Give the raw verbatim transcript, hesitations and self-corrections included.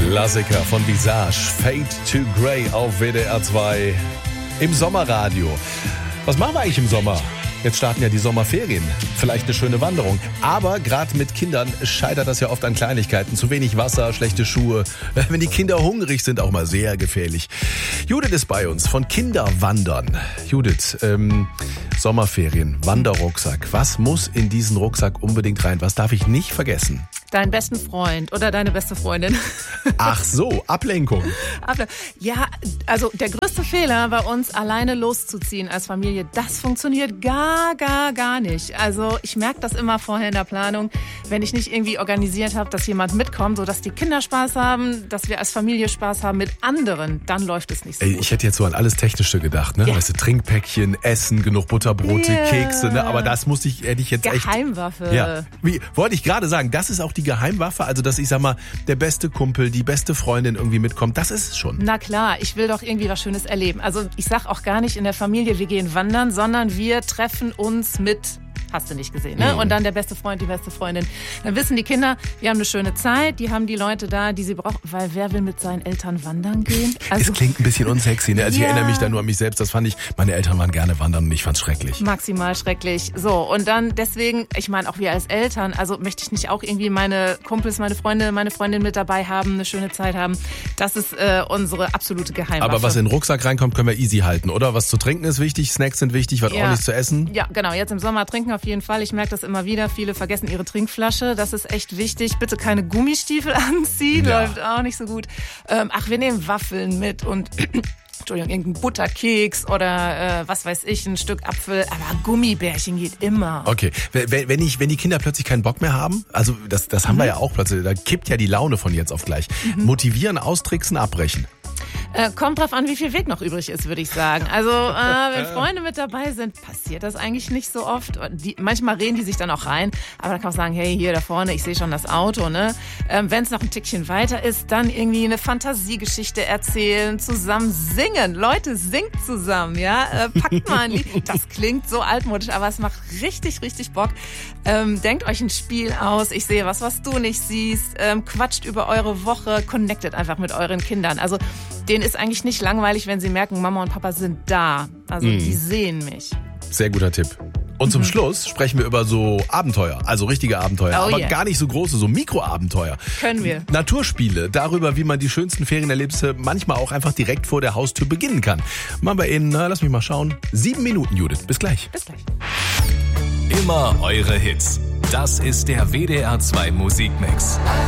Klassiker von Visage, Fade to Grey auf W D R zwei im Sommerradio. Was machen wir eigentlich im Sommer? Jetzt starten ja die Sommerferien. Vielleicht eine schöne Wanderung. Aber gerade mit Kindern scheitert das ja oft an Kleinigkeiten. Zu wenig Wasser, schlechte Schuhe. Wenn die Kinder hungrig sind, auch mal sehr gefährlich. Judith ist bei uns von Kinderwandern. Judith, ähm, Sommerferien, Wanderrucksack. Was muss in diesen Rucksack unbedingt rein? Was darf ich nicht vergessen? Deinen besten Freund oder deine beste Freundin. Ach so, Ablenkung. Ja, also der größte Fehler bei uns, alleine loszuziehen als Familie, das funktioniert gar, gar, gar nicht. Also ich merke das immer vorher in der Planung, wenn ich nicht irgendwie organisiert habe, dass jemand mitkommt, sodass die Kinder Spaß haben, dass wir als Familie Spaß haben mit anderen, dann läuft es nicht so Ey, gut. Ich hätte jetzt so an alles Technische gedacht, ne? Ja. Weißt du, Trinkpäckchen, Essen, genug Butterbrote, Yeah. Kekse, ne? Aber das musste ich, hätte ich jetzt echt... Geheimwaffe. Ja, wie wollte ich gerade sagen, das ist auch die Geheimwaffe, also dass ich sag mal, der beste Kumpel, die beste Freundin irgendwie mitkommt, das ist es schon. Na klar, ich will doch irgendwie was Schönes erleben. Also ich sag auch gar nicht in der Familie, wir gehen wandern, sondern wir treffen uns mit... Hast du nicht gesehen, ne? Mhm. Und dann der beste Freund, die beste Freundin. Dann wissen die Kinder, wir haben eine schöne Zeit, die haben die Leute da, die sie brauchen. Weil wer will mit seinen Eltern wandern gehen? Es klingt ein bisschen unsexy, ne? Also Ja. ich erinnere mich da nur an mich selbst, das fand ich, meine Eltern waren gerne wandern und ich fand's schrecklich. Maximal schrecklich. So, und dann deswegen, ich meine auch wir als Eltern, also möchte ich nicht auch irgendwie meine Kumpels, meine Freunde, meine Freundin mit dabei haben, eine schöne Zeit haben. Das ist äh, unsere absolute Geheimwaffe. Aber was in den Rucksack reinkommt, können wir easy halten, oder? Was zu trinken ist wichtig, Snacks sind wichtig, was Ja. ordentlich zu essen. Ja, genau. Jetzt im Sommer trinken auf jeden Fall. Ich merke das immer wieder. Viele vergessen ihre Trinkflasche. Das ist echt wichtig. Bitte keine Gummistiefel anziehen. Ja. Läuft auch nicht so gut. Ähm, ach, wir nehmen Waffeln mit und... Entschuldigung, irgendein Butterkeks oder äh, was weiß ich, ein Stück Apfel. Aber Gummibärchen geht immer. Okay, wenn, wenn, ich, wenn die Kinder plötzlich keinen Bock mehr haben, also das, das haben wir ja auch plötzlich, da kippt ja die Laune von jetzt auf gleich. Motivieren, austricksen, abbrechen. Äh, kommt drauf an, wie viel Weg noch übrig ist, würde ich sagen. Also, äh, wenn Freunde mit dabei sind, passiert das eigentlich nicht so oft. Die, manchmal reden die sich dann auch rein, aber dann kann man sagen, hey, hier da vorne, ich sehe schon das Auto, ne? Ähm, wenn es noch ein Tickchen weiter ist, dann irgendwie eine Fantasiegeschichte erzählen, zusammen singen. Leute, singt zusammen, ja? Äh, packt mal ein Lied. Das klingt so altmodisch, aber es macht richtig, richtig Bock. Ähm, denkt euch ein Spiel aus. Ich sehe was, was du nicht siehst. Ähm, quatscht über eure Woche, connectet einfach mit euren Kindern. Also, denen ist eigentlich nicht langweilig, wenn sie merken, Mama und Papa sind da. Also Mm. die sehen mich. Sehr guter Tipp. Und zum Schluss sprechen wir über so Abenteuer, also richtige Abenteuer, Oh aber yeah. gar nicht so große, so Mikroabenteuer. Können wir. Naturspiele, darüber, wie man die schönsten Ferienerlebnisse manchmal auch einfach direkt vor der Haustür beginnen kann. Machen wir in, na, lass mich mal schauen, sieben Minuten, Judith. Bis gleich. Bis gleich. Immer eure Hits. Das ist der W D R zwei Musikmix.